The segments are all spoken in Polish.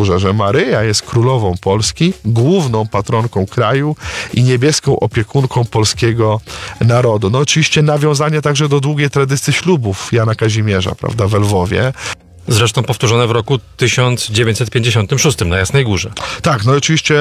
Górze, że Maryja jest królową Polski, główną patronką kraju i niebieską opiekunką polskiego narodu. No oczywiście nawiązanie także do długiej tradycji ślubów Jana Kazimierza, prawda, w Lwowie. Zresztą powtórzone w roku 1956 na Jasnej Górze. Tak, no oczywiście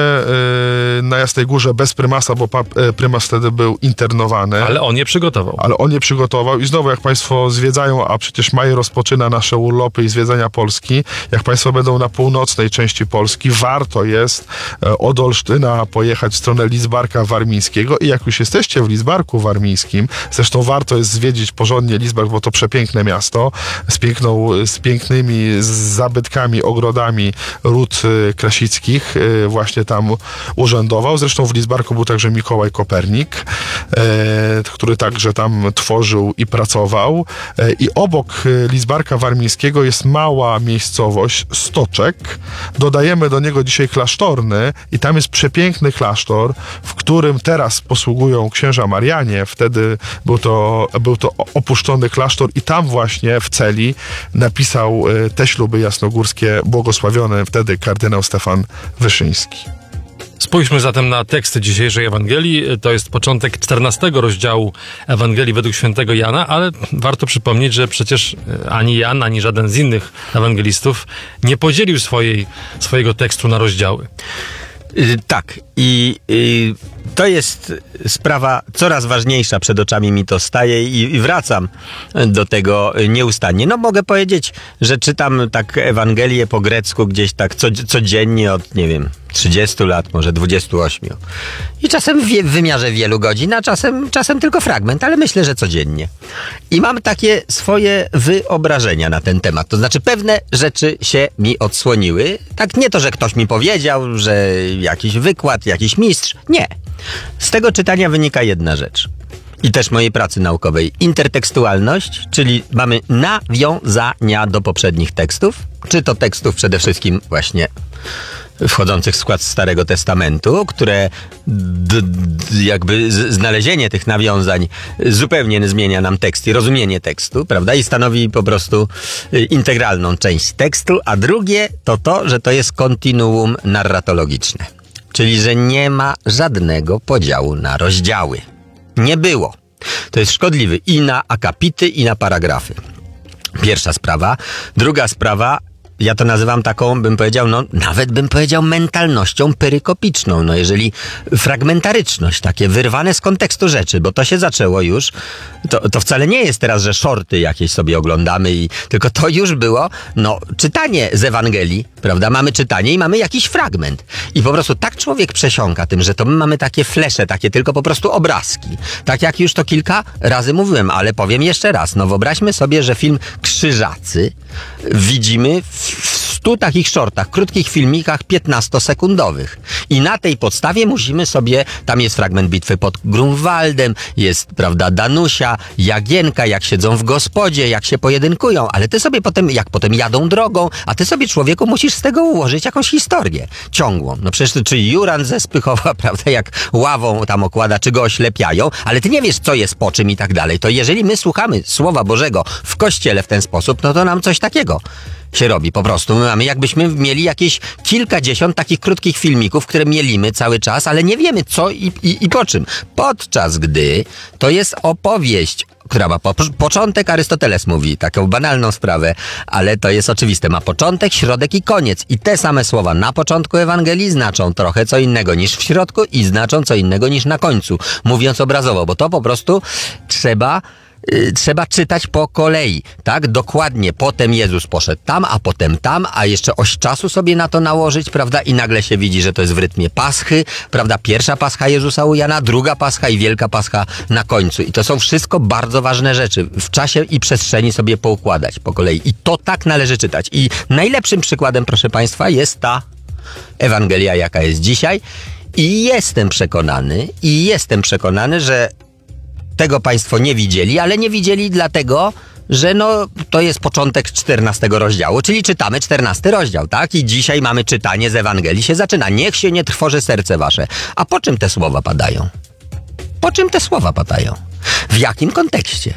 na Jasnej Górze bez prymasa, bo prymas wtedy był internowany. Ale on je przygotował. I znowu, jak państwo zwiedzają, a przecież maj rozpoczyna nasze urlopy i zwiedzania Polski, jak państwo będą na północnej części Polski, warto jest od Olsztyna pojechać w stronę Lidzbarka Warmińskiego i jak już jesteście w Lidzbarku Warmińskim, zresztą warto jest zwiedzić porządnie Lidzbark, bo to przepiękne miasto, z pięknymi zabytkami, ogrodami ród krasickich, właśnie tam urzędował. Zresztą w Lidzbarku był także Mikołaj Kopernik, który także tam tworzył i pracował. I obok Lidzbarka Warmińskiego jest mała miejscowość Stoczek. Dodajemy do niego dzisiaj klasztorny i tam jest przepiękny klasztor, w którym teraz posługują księża Marianie. Wtedy był to opuszczony klasztor i tam właśnie w celi napisał te śluby jasnogórskie, błogosławiony wtedy kardynał Stefan Wyszyński. Spójrzmy zatem na teksty dzisiejszej Ewangelii. To jest początek 14 rozdziału Ewangelii według świętego Jana, ale warto przypomnieć, że przecież ani Jan, ani żaden z innych ewangelistów nie podzielił swojego tekstu na rozdziały. Tak. I to jest sprawa coraz ważniejsza, przed oczami mi to staje i wracam do tego nieustannie. No mogę powiedzieć, że czytam tak Ewangelię po grecku gdzieś tak codziennie od, nie wiem, 30 lat, może 28. I czasem w wymiarze wielu godzin, a czasem tylko fragment, ale myślę, że codziennie. I mam takie swoje wyobrażenia na ten temat. To znaczy pewne rzeczy się mi odsłoniły. Tak nie to, że ktoś mi powiedział, że jakiś wykład, jakiś mistrz. Nie. Z tego czytania wynika jedna rzecz. I też mojej pracy naukowej. Intertekstualność, czyli mamy nawiązania do poprzednich tekstów, czy to tekstów przede wszystkim właśnie wchodzących w skład Starego Testamentu, które jakby znalezienie tych nawiązań zupełnie zmienia nam tekst i rozumienie tekstu, prawda? I stanowi po prostu integralną część tekstu, a drugie to, że to jest kontinuum narratologiczne. Czyli, że nie ma żadnego podziału na rozdziały. Nie było. To jest szkodliwy i na akapity, i na paragrafy. Pierwsza sprawa. Druga sprawa, ja to nazywam taką, bym powiedział, nawet bym powiedział mentalnością perykopiczną. No jeżeli fragmentaryczność, takie wyrwane z kontekstu rzeczy, bo to się zaczęło już, to wcale nie jest teraz, że shorty jakieś sobie oglądamy tylko to już było, czytanie z Ewangelii, prawda? Mamy czytanie i mamy jakiś fragment. I po prostu tak człowiek przesiąka tym, że to my mamy takie flesze, takie tylko po prostu obrazki. Tak jak już to kilka razy mówiłem, ale powiem jeszcze raz. Wyobraźmy sobie, że film Krzyżacy widzimy w 100 takich shortach, krótkich filmikach 15-sekundowych. I na tej podstawie musimy sobie, tam jest fragment bitwy pod Grunwaldem, jest, prawda, Danusia, Jagienka, jak siedzą w gospodzie, jak się pojedynkują, ale ty sobie potem jadą drogą, a ty sobie, człowieku, musisz z tego ułożyć jakąś historię ciągłą. Przecież czy Juran ze Spychowa, prawda, jak ławą tam okłada, czy go oślepiają, ale ty nie wiesz, co jest po czym i tak dalej. To jeżeli my słuchamy Słowa Bożego w Kościele w ten sposób, to nam coś takiego się robi. Po prostu my mamy, jakbyśmy mieli jakieś kilkadziesiąt takich krótkich filmików, które mielimy cały czas, ale nie wiemy co i po czym. Podczas gdy to jest opowieść, która ma początek, Arystoteles mówi, taką banalną sprawę, ale to jest oczywiste. Ma początek, środek i koniec. I te same słowa na początku Ewangelii znaczą trochę co innego niż w środku i znaczą co innego niż na końcu. Mówiąc obrazowo, bo to po prostu trzeba czytać po kolei, tak? Dokładnie. Potem Jezus poszedł tam, a potem tam, a jeszcze oś czasu sobie na to nałożyć, prawda? I nagle się widzi, że to jest w rytmie Paschy, prawda? Pierwsza Pascha Jezusa u Jana, druga Pascha i Wielka Pascha na końcu. I to są wszystko bardzo ważne rzeczy. W czasie i przestrzeni sobie poukładać po kolei. I to tak należy czytać. I najlepszym przykładem, proszę Państwa, jest ta Ewangelia, jaka jest dzisiaj. I jestem przekonany, że tego Państwo nie widzieli, ale nie widzieli dlatego, że to jest początek 14 rozdziału, czyli czytamy 14 rozdział, tak? I dzisiaj mamy czytanie z Ewangelii, się zaczyna. Niech się nie trwoży serce wasze. A po czym te słowa padają? Po czym te słowa padają? W jakim kontekście?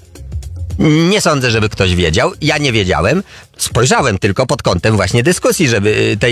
Nie sądzę, żeby ktoś wiedział. Ja nie wiedziałem. Spojrzałem tylko pod kątem właśnie dyskusji, żeby tej